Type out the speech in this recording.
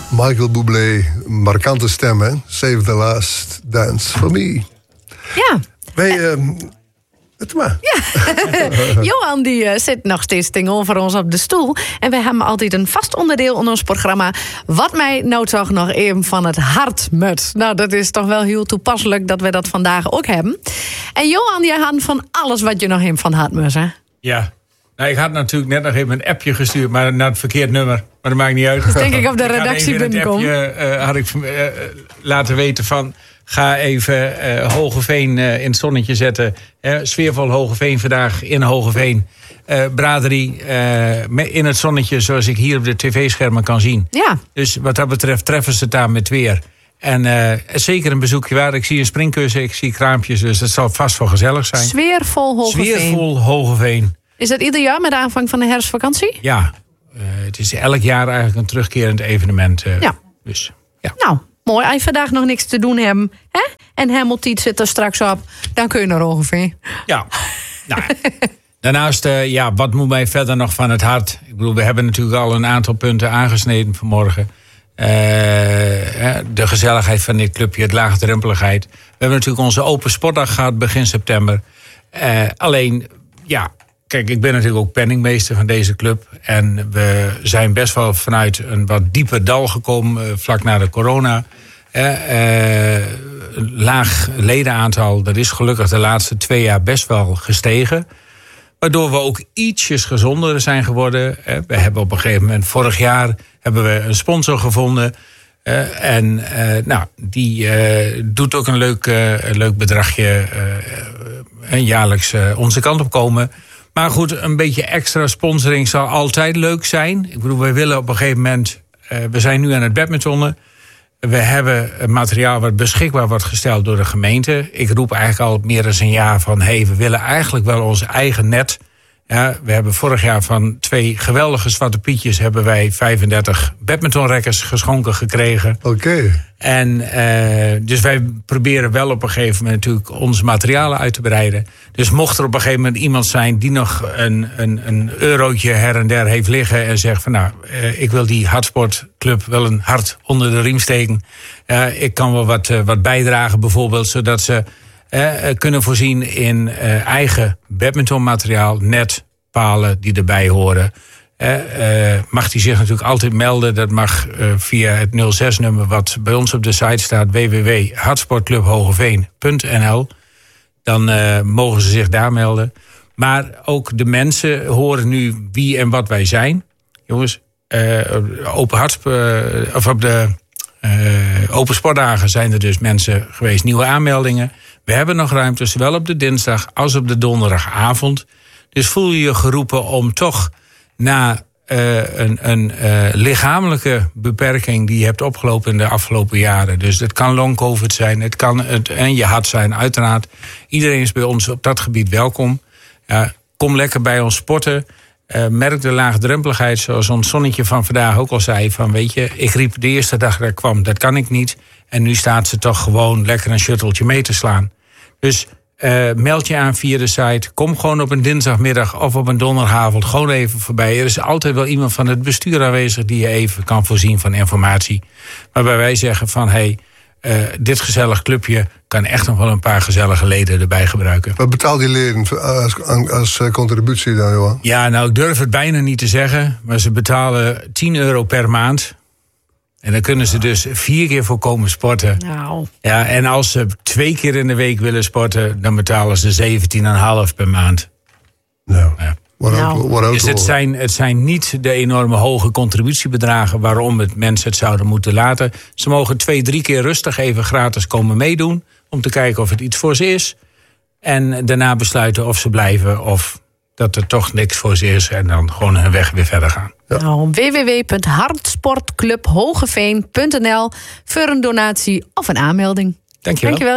Michael Bublé, markante stem, hè? Save the last dance for me. Ja. Het maar. Ja. Johan die zit nog steeds tegenover ons op de stoel. En wij hebben altijd een vast onderdeel in ons programma. Wat mij nou toch nog even van het hart moet. Nou, dat is toch wel heel toepasselijk dat we dat vandaag ook hebben. En Johan, jij had van alles wat je nog even van hart moet, hè? Ja. Nou, ik had natuurlijk net nog even een appje gestuurd, maar naar het verkeerd nummer. Maar dat maakt niet uit. Dus denk ik op de redactie binnenkomen. Had ik laten weten van... Ga even Hogeveen in het zonnetje zetten. Sfeervol Hogeveen vandaag in Hogeveen. Braderie in het zonnetje zoals ik hier op de tv-schermen kan zien. Ja. Dus wat dat betreft treffen ze het daar met weer. En zeker een bezoekje waar. Ik zie een springkussen, ik zie kraampjes. Dus dat zal vast wel gezellig zijn. Sfeervol Hogeveen. Sfeervol Hogeveen. Is dat ieder jaar met de aanvang van de herfstvakantie? Ja. Het is elk jaar eigenlijk een terugkerend evenement. Ja. Dus, ja. Nou... Mooi, als je vandaag nog niks te doen hebt, hè? En Hemeltiet zit er straks op, dan kun je naar ongeveer. Ja, nou, daarnaast, wat moet mij verder nog van het hart? Ik bedoel, we hebben natuurlijk al een aantal punten aangesneden vanmorgen. De gezelligheid van dit clubje, het laagdrempeligheid. We hebben natuurlijk onze open sportdag gehad begin september. Alleen, ja... Kijk, ik ben natuurlijk ook penningmeester van deze club. En we zijn best wel vanuit een wat dieper dal gekomen vlak na de corona. Laag ledenaantal, dat is gelukkig de laatste 2 jaar best wel gestegen. Waardoor we ook ietsjes gezonder zijn geworden. We hebben op een gegeven moment, vorig jaar, hebben we een sponsor gevonden. Die doet ook een leuk bedragje jaarlijks onze kant op komen. Maar goed, een beetje extra sponsoring zal altijd leuk zijn. Ik bedoel, wij willen op een gegeven moment... we zijn nu aan het badmintonnen. We hebben materiaal wat beschikbaar wordt gesteld door de gemeente. Ik roep eigenlijk al meer dan een jaar van... we willen eigenlijk wel ons eigen net. Ja, we hebben vorig jaar van 2 geweldige Zwarte Pietjes... hebben wij 35 badmintonrekkers geschonken gekregen. Oké. En dus wij proberen wel op een gegeven moment natuurlijk onze materialen uit te breiden. Dus mocht er op een gegeven moment iemand zijn die nog een eurotje her en der heeft liggen en zegt van ik wil die hardsportclub wel een hart onder de riem steken. Ik kan wel wat bijdragen bijvoorbeeld, zodat ze kunnen voorzien in eigen badmintonmateriaal, net, palen die erbij horen. Mag die zich natuurlijk altijd melden. Dat mag via het 06-nummer wat bij ons op de site staat, www.hardsportclubhogeveen.nl. Dan mogen ze zich daar melden. Maar ook de mensen horen nu wie en wat wij zijn. Jongens, op de open sportdagen zijn er dus mensen geweest, nieuwe aanmeldingen. We hebben nog ruimte, zowel op de dinsdag als op de donderdagavond. Dus voel je je geroepen om toch na een lichamelijke beperking die je hebt opgelopen in de afgelopen jaren. Dus het kan long-covid zijn, het kan en je hart zijn, uiteraard. Iedereen is bij ons op dat gebied welkom. Kom lekker bij ons sporten. Merk de laagdrempeligheid, zoals ons zonnetje van vandaag ook al zei. Van weet je, ik riep de eerste dag dat ik kwam, dat kan ik niet. En nu staat ze toch gewoon lekker een shutteltje mee te slaan. Dus meld je aan via de site. Kom gewoon op een dinsdagmiddag of op een donderdagavond gewoon even voorbij. Er is altijd wel iemand van het bestuur aanwezig die je even kan voorzien van informatie. Waarbij wij zeggen van dit gezellig clubje kan echt nog wel een paar gezellige leden erbij gebruiken. Wat betaalt die leden als contributie dan, Johan? Ja, nou, ik durf het bijna niet te zeggen. Maar ze betalen €10 per maand. En dan kunnen ze dus 4 keer voor komen sporten. Nou. Ja, en als ze 2 keer in de week willen sporten, dan betalen ze 17,5 per maand. Nou. Ja. Dus het zijn niet de enorme hoge contributiebedragen waarom mensen het zouden moeten laten. Ze mogen 2-3 keer rustig even gratis komen meedoen om te kijken of het iets voor ze is. En daarna besluiten of ze blijven of dat er toch niks voor ze is en dan gewoon hun weg weer verder gaan. Ja. Nou, www.hardsportclubhogeveen.nl voor een donatie of een aanmelding. Dankjewel.